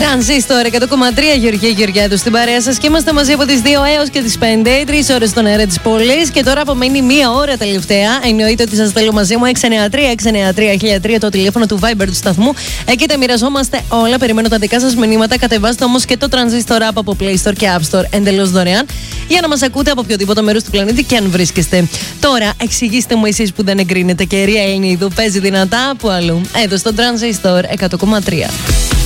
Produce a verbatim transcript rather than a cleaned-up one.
Τρανζίστορ εκατό κόμμα τρία, Γεωργία Γεωργιάδου στην παρέα σας και είμαστε μαζί από τις δύο έως και τις πέντε, τρεις ώρες στον αέρα της πόλης. Και τώρα απομένει μία ώρα τελευταία. Εννοείται ότι σας θέλω μαζί μου. έξι εννιά τρία έξι εννιά τρία χίλια τρία το τηλέφωνο του Viber του σταθμού. Εκεί τα μοιραζόμαστε όλα. Περιμένω τα δικά σας μηνύματα. Κατεβάστε όμως και το Τρανζίστορ app από Play Store και App Store εντελώς δωρεάν, για να μας ακούτε από οποιοδήποτε μέρος του πλανήτη και αν βρίσκεστε. Τώρα, εξηγήστε μου εσείς που δεν εγκρίνετε και η Ρία Ελληνίδου παίζει δυνατά από αλλού. Εδώ στο Τρανζίστορ εκατό κόμμα τρία.